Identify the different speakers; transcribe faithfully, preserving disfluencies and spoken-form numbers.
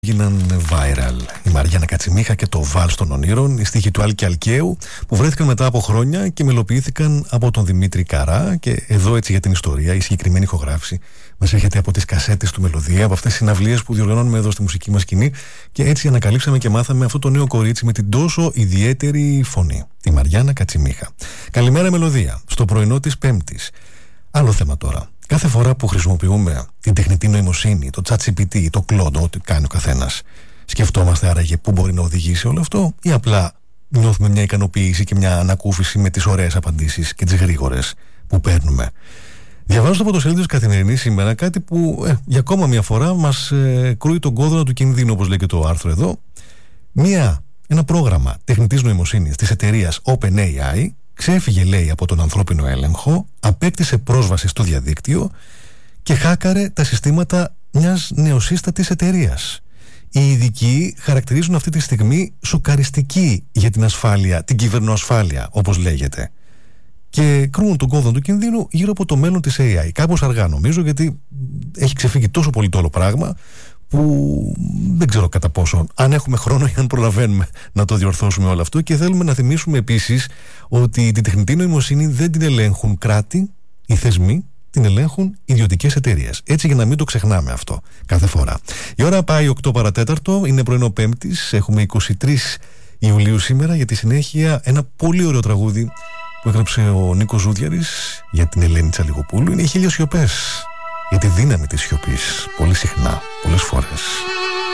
Speaker 1: Έγιναν viral η Μαριάννα Κατσιμίχα και το Βάλς των Ονείρων, οι στίχοι του Άλκη Αλκαίου, που βρέθηκαν μετά από χρόνια και μελοποιήθηκαν από τον Δημήτρη Καρά. Και εδώ, έτσι, για την ιστορία, η συγκεκριμένη ηχογράφηση μας έρχεται από τις κασέτες του Μελωδία, από αυτές τις συναυλίες που διοργανώνουμε εδώ στη μουσική μας σκηνή. Και έτσι ανακαλύψαμε και μάθαμε αυτό το νέο κορίτσι με την τόσο ιδιαίτερη φωνή, τη Μαριάννα Κατσιμίχα. Καλημέρα, Μελωδία, στο πρωινό της Πέμπτης. Άλλο θέμα τώρα. Κάθε φορά που χρησιμοποιούμε την τεχνητή νοημοσύνη, το ChatGPT, το Claude, ό,τι κάνει ο καθένας, σκεφτόμαστε άραγε πού μπορεί να οδηγήσει όλο αυτό, ή απλά νιώθουμε μια ικανοποίηση και μια ανακούφιση με τις ωραίες απαντήσεις και τις γρήγορες που παίρνουμε? Διαβάζω από το σελίδο της Καθημερινής σήμερα κάτι που ε, για ακόμα μια φορά μας ε, κρούει τον κόδωνα του κινδύνου, όπως λέει και το άρθρο εδώ. Μια, ένα πρόγραμμα τεχνητής νοημοσύνης της εταιρείας OpenAI ξέφυγε, λέει, από τον ανθρώπινο έλεγχο, απέκτησε πρόσβαση στο διαδίκτυο και χάκαρε τα συστήματα μιας νεοσύστατης εταιρείας. Οι ειδικοί χαρακτηρίζουν αυτή τη στιγμή σοκαριστική για την ασφάλεια, την κυβερνοασφάλεια, όπως λέγεται. Και κρούν τον κόδωνα του κινδύνου γύρω από το μέλλον της έι άι. Κάπως αργά, νομίζω, γιατί έχει ξεφύγει τόσο πολύ το όλο πράγμα, που δεν ξέρω κατά πόσο, αν έχουμε χρόνο ή αν προλαβαίνουμε να το διορθώσουμε όλο αυτό. Και θέλουμε να θυμίσουμε επίσης ότι την τεχνητή νοημοσύνη δεν την ελέγχουν κράτη, οι θεσμοί, την ελέγχουν ιδιωτικές εταιρείες. Έτσι, για να μην το ξεχνάμε αυτό κάθε φορά. Η ώρα πάει οκτώ παρατέταρτο, είναι πρωινό Πέμπτης, έχουμε είκοσι τρεις Ιουλίου σήμερα. Για τη συνέχεια, ένα πολύ ωραίο τραγούδι που έγραψε ο Νίκος Ζούδιαρης για την Ελένη Τσαλιγοπούλου. Είναι οι χίλιες σιωπές. Για τη δύναμη της σιωπής. Πολύ συχνά, πολλές φορές.